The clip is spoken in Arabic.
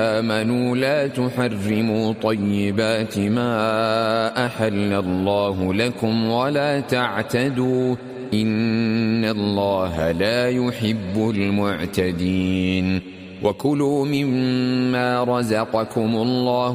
آمنوا لا تحرموا طيبات ما أحل الله لكم ولا تعتدوا إن الله لا يحب المعتدين وكلوا مما رزقكم الله